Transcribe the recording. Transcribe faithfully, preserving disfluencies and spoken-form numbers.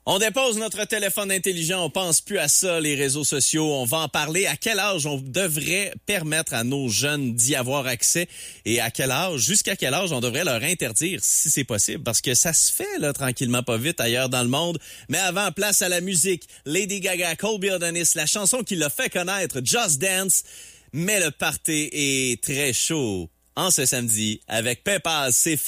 On dépose notre téléphone intelligent, on pense plus à ça, les réseaux sociaux. On va en parler. À quel âge on devrait permettre à nos jeunes d'y avoir accès et à quel âge, jusqu'à quel âge on devrait leur interdire si c'est possible, parce que ça se fait là tranquillement pas vite ailleurs dans le monde. Mais avant, place à la musique. Lady Gaga, Colby Adonis, la chanson qui l'a fait connaître, Just Dance. Mais le party est très chaud en ce samedi avec Peppa, c'est